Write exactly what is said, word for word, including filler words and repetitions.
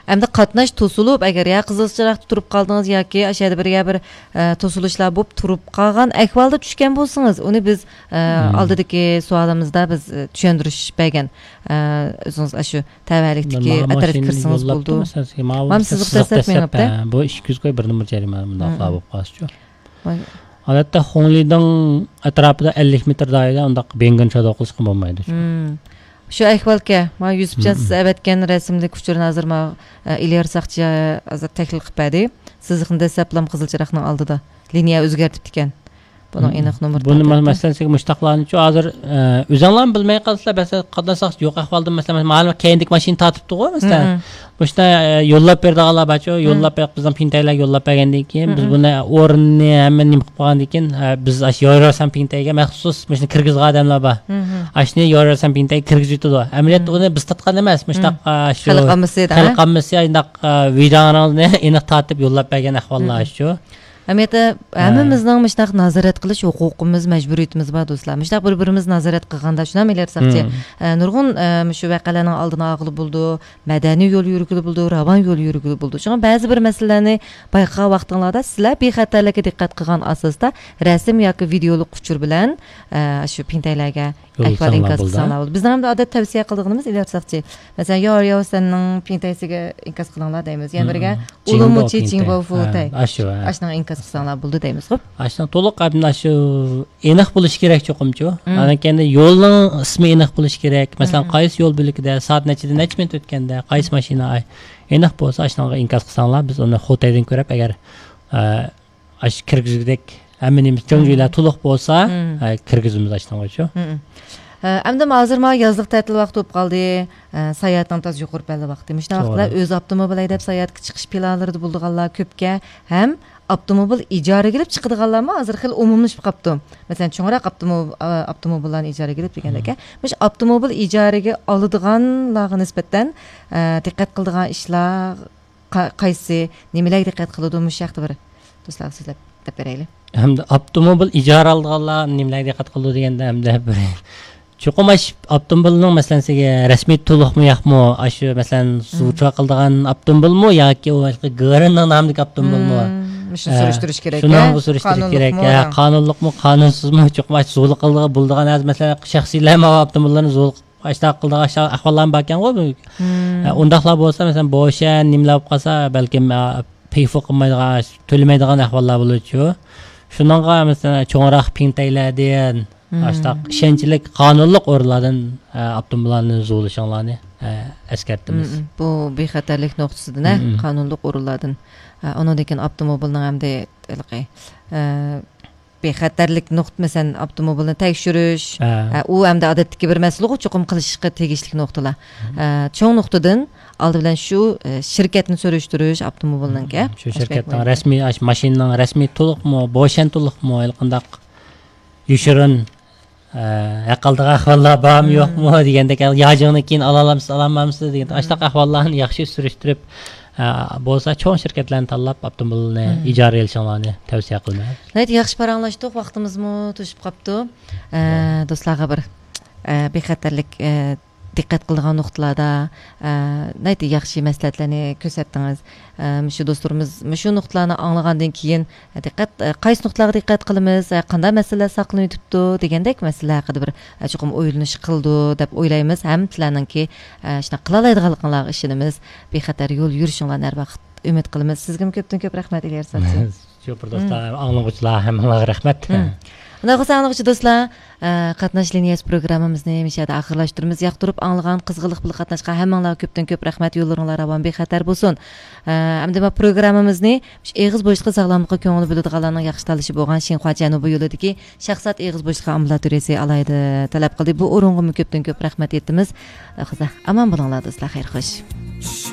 Әмді қатнаш тосылып, әгер я қызылшырақты тұрып қалдыңыз, яки ашады бірге бір тосылышла болып тұрып қалған әквалды түшкен болсыңыз, оны біз алдыдекі суалымызда біз түшендіріш бәген өзіңіз ашу тәвәліктікі әтәрет кірсіңіз болды. Мам сызық дәсәп мен өпті? Бұл ішкі көз қой бір нұмыр жарима мұнда қылап өп қасы жо. Алатта Хоңлидың әтрапыда ellik метр дайда ондақ бенген шада оқылышқын болмайды. Şu ahvalga ma Yusufcan siz avatgan rasmli kuchurni hozir ma Ilyar Saqchi hozir tahlil qilib berdi. Sizni dastlablam Qizilchiroqning oldida liniya o'zgartib ekan. Buni aniq nomer. Buni masalan siz mushtaqlarni hozir o'zinglar bilmay qolsizlar, bas qadasaq yo'q ahvolda masalan ma'lum kendik mashina tortibdi-ku, masalan. Bushda yo'llab berdiganlar bacho, yo'llab berib bizdan pintaylar yo'llab bergandan keyin biz buni o'rinni hamma nim qilib qo'ygandan keyin biz ash yo'rasan pintayga maxsus mashina kirgizgan odamlar bor. Ashni yo'rasan pintayga kirgizitdi. Amaliyotda uni biz tatgan emas, mushtaq shu xalqamizda indaq vijdonini aniq tortib yo'llab bergan ahvollar shu. Әметі әміміздің мұштақ назарет қылыш оқуқымыз, мәжбүриетіміз бар достар. Мұштақ бір-біріміз назарет қылғанда шына мелер сақте. Нұрғын мүші вәқаланың алдына ағылы болды, мәдәни yol yürgülü болды, раван yol yürgülü болды. Шыңа бәзі бір мәселені байқа вақтыңларда сілер бейхаттарлығы диққат қылған асыста рәсім яқы видеолық құчыр білән шу пинтайларға әквал инкас қысаңлар болды. Біздің әмді адет тәвсия қылдығынымыз елер сақте. Мәсәлен, яр яу сәннің пинтайсыға инкас қылыңлар дейміз. Ян бірге ұлымы чечің бауфу тай. Ашның инкас qısanlar buldu deymiz xo'p. Aslında to'liq qabla shu aniq bo'lish kerak cho'qimchu. Ana endi yo'lning ismi aniq bo'lish kerak. Masalan, qaysi yo'l bo'ligida soat nechida necha minut o'tganda qaysi mashina aniq bo'lsa, ashunga inkas qilsanglar biz uni xotaydan ko'rib agar ash kirgizgidek hammanimiz jo'ng'iylar to'liq bo'lsa, kirgizimiz ashungachu. Әмді мазыр ма yazlıq tətil vaxt olub qaldı, sayatdan taz yuqur bəli vaxt demiş. Nə vaxtlar öz avtomobil aydab sayatga chiqish planlarını bulduğanlar köpkə, həm avtomobil icara gelib chiqadiganlar mı hazır xil umumlashib qapdı. Məsələn, çoğraq avtomobillarni ijara gelib degandək, məş avtomobil ijaraga oladiganlarga nisbatan diqqat qiladigan ishlar qaysi, nimalarga diqqat qiladi məş yaxtı bir do'stlar sizlar deb beraylik. Hamda avtomobil ijara olganlar nimalarga diqqat qiladi deganda hamda bir Çoxumaş avtomobilning masalan sizga rasmiy to'liqmi yo'qmi, ashu masalan suvcha qildigan avtomobilmi yoki u garanning nomidagi avtomobilmi? Shuni surishtirish kerak. Shuni surishtirish kerak. Qonunliqmi, qonunsizmi? Çoxumaş zo'liq qildigan bo'ldigan az masalan shaxsiylar ma avtomobillarni zo'liq ashta qildigan ahvollar bor ekan-ku. Undaqlar bo'lsa masalan bo'sha nimlar bo'lib qolsa balkim payfo qilmaydigan, to'lamaydigan ahvollar bo'ladi-ku. Shuningga masalan cho'ngroq pintaylardan Aştaq işençilik qanunluq o'rinlardan avtomobillarni zo'lashinglarni eskartimiz. Bu bexatarlik nuqtasidan, qanunluq o'rinlardan. Ondan keyin avtomobilning hamda bexatarlik nuqta masalan avtomobilni tekshirish, u hamda odatdagi bir mas'ullik chuqum qilishga tegishli nuqtalar. Cho'ng nuqtadan oldi bilan shu shirkatni so'rashtirish avtomobilninki. Shu shirkatning rasmiy mashinaning rasmiy to'liqmi, bo'shan to'liqmi, qandaq yushirin aqaldiq ahvollar bormi yo'qmi degandek yojingni keyin ola olamsiz, olamamsiz degan ashtaq ahvollarni yaxshi surishtirib bo'lsa cho'ng shirkatlarni tanlab avtomobilni ijara olishinglarni tavsiya qilaman. Nayt yaxshi paranglashdik, vaqtimizmi to'shib qolibdi. Do'stlarga bir bexatarlik diqqat qilgan nuqtalarda nayt yaxshi maslahatlarni ko'rsatdingiz. Shu do'stlarimiz shu nuqtalarni anglagandan keyin diqqat qaysi nuqtalarga diqqat qilamiz, qanday masalalar saqlanib turibdi degandek masalalar haqida bir chuqum o'ylanish qildi deb o'ylaymiz. Ham sizlarningki shuna qila oladiganliginglar ishimiz bexatar yo'l yurishinglarni har vaqt umid qilamiz. Sizga ko'pdan ko'p rahmat ilyarsiz. Super do'stlar, anglovchilar hammaga rahmat. Unda qo'shang'ichi do'stlar, qatnash liniyasi programmamizni mishada oxirlashtiramiz. Yoqtirib anglagan qizg'inlik bilan qatnashgan hammanglarga ko'pdan ko'p rahmat. Yo'llaringlar ravon bexatar bo'lsin. Hamda programmamizni eg'iz bo'shliqi sog'lomlikqa ko'ngil bo'ladiganlarning yaxshi tanlashi bo'lgan Xinhua Janubiy yo'lidagi shaxsat eg'iz bo'shliqi ambulatoriyasi alayda talab qildi. Bu o'ringa ko'pdan ko'p rahmat etamiz. Amon bo'linglar do'stlar, xayr xo'sh.